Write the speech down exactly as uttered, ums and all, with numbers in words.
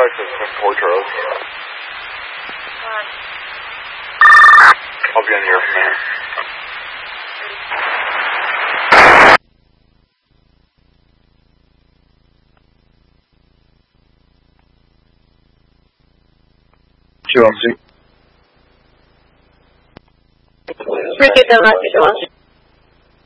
Texas from Port Charles. I'll be in here for a minute. Repeat the message.